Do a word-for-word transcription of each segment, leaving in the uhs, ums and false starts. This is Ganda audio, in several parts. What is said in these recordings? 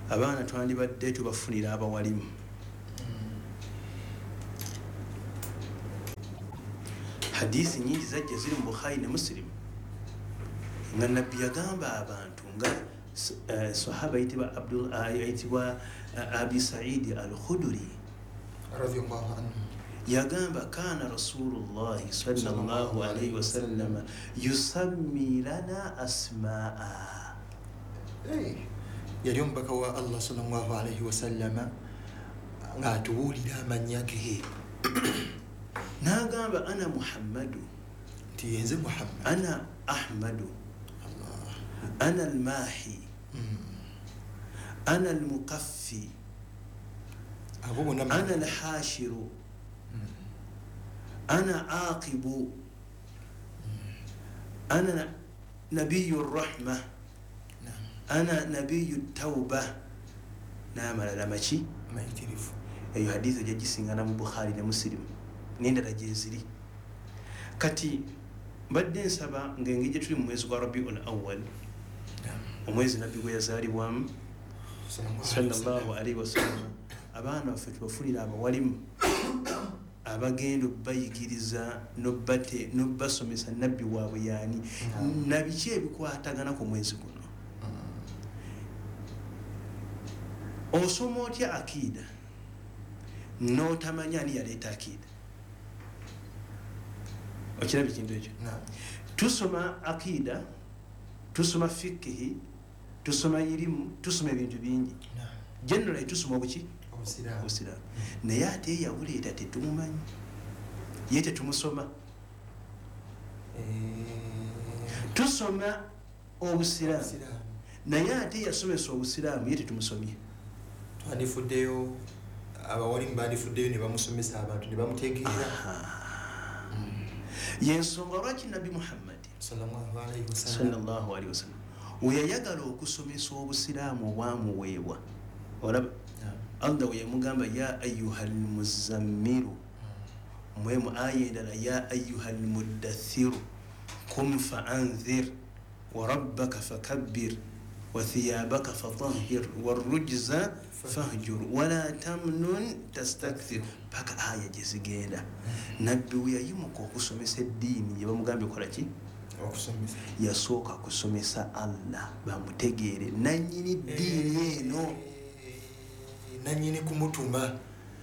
abaana twandibadde tubafunira abawalimu. Hadisi nyingi zajja ziri mu Bukhari ne Muslim nga nabbi yagamba abantu nga uh, sahaba yitibwa Abdul ayitibwa uh, Abi Sa'id al-Khudri radiyallahu anhu yagamba kana Rasulullah sallallahu alayhi wasallam yusammi lana asma'a. Hey, yali omubaka wa Allah sallallahu alayhi wasallam nga atuwulira amannya ge. Nagamba ana Muhammadu nti yenze Muhammad, ana Ahmadu, ana al-Mahi, ana al-Muqaffi, ana al-Hashiru, ana Aqibu, ana Nabiyyu Rahma, ana Nabiyyu Tawba. N'amalala maki mayitirivu. Eyo hadithi gyagisingana mu Bukhari ne Muslim n'endala gye ziri. Kati mbadde nsaba ng'engeri gye tuli mu mwezi gwa Rabiul Awwal, omwezi nabbi gwe yazaalibwamu sallallahu alaihi wasallam, abaana baffe tubafunira abawalimu abagenda obbayigiriza n'obbate n'obbasomesa nabbi waabwe yaani na biki ebikwatagana ku mwezi guno. Osoma otya akida n'otamanya ani yaleeta akida? Okiraba ekintu ekyo? Tusoma akida, tusoma fikihi, tusoma irimu, tusoma ebintu bingi. Generally tusoma obuki? Obusiraamu. Naye ate eyabuleeta tetumumanyi, ye tetumusoma. Tusoma obusiraamu naye ate yasomesa obusiraamu ye tetumusomye. Twandifuddeyo abawalimu bandifuddeyo ne bamusomesa abantu ne bamutegeera. Yensonga lwaki Nabbi Muhammad sallallahu alayhi wasallam sallallahu alayhi wasallam weyayagala okusomesa obusiraamu obwamuweebwa. Olaba Allah we yamugamba ya ayyuhal muzammiru, mwe mu aya endala ya ayyuhal muddathiru qum fa anzir wa rabbaka fakabbir wa thiyabaka fatahhir warrujza fahjur wala tamnun tastakthir. Paka aya gyezigenda. Nabbi we yayimuka okusomesa eddiini gye bamugambye kola ki? Okusomesa. Yasooka kusomesa Allah bamutegeere nannyini ddiini eno, nannyini kumutuma.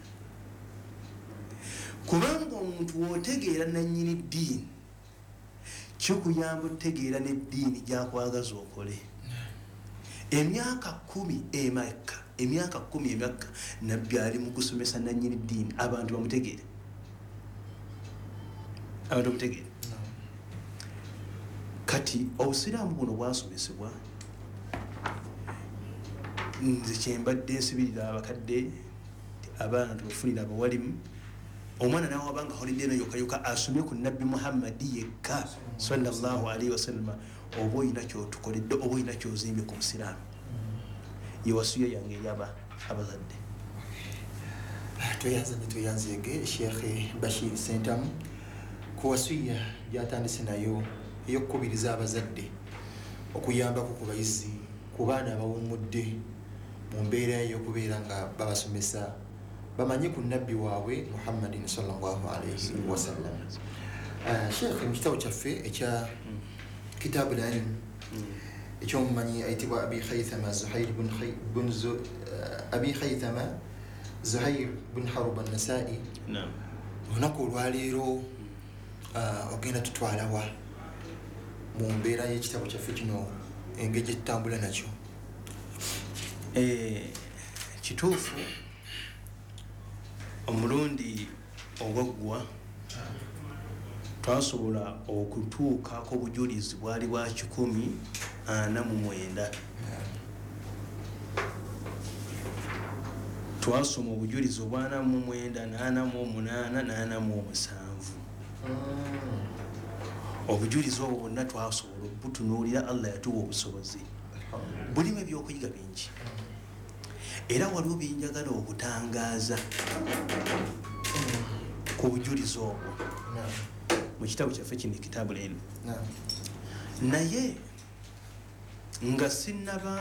Kubanga omuntu w'otegeera nannyini ddiini kikuyamba otegeera n'eddiini gy'akwagaza okole. Emyaka kumi emaka emyaka kumi emyaka nabbi ali mu kusomesa nannyini ddiini abantu bamutegeere, abantu bamutegeere. Kati obusiraamu buno bwasomesebwa, nze kyembadde nsibirira abakadde abaana tubafunira abawalimu. Omwana nawe wabanga holiday no yokayoka asomye ku Nabbi Muhammad yekka sallallahu alaihi wasallam, oba oyina kyotukoledde, oba oyina kyozimbye ku busiraamu. Ye wasiya yange yaba abazadde. Tuyanzanye tuyanzege Sheikh Bashir Sentamu ku wasiya gyatandise nayo ey'okukubiriza abazadde okuyambako ku bayizi, ku baana abawummudde mu mbeera ey'okubeera nga babasomesa bamanye ku nabbi waabwe Muhammadin sallallahu alayhi wasallam. Sheikh, mu kitabo kyaffe ekya Kitabul Ilm ekyomumanyi ayitibwa Abi Khaythama Zuhair bin bin Abi Khaythama Zuhair bin Harb an-Nasa'i. Naam. Olunaku olwaleero ogenda tutwala wa mu mbeera y'ekitabo kyaffe kino engeri gye tutambula nakyo? Eh, kituufu omulundi ogwaggwa twasobola okutuukako obujulizi bwali bwa kikumi ana mu mwenda. Twasoma obujulizi obwana mu mwenda n'ana mu omunaana n'ana mu omusanvu. Obujulizi obwo bwonna twasobola obutunuulira, Allah yatuwa obusobozi. Bulimu ebyokuyiga bingi era waliwo byenjagala okutangaaza ku bujulizi obwo mu kitabo kyaffe kino Kitabul Ilm. Naye nga sinnaba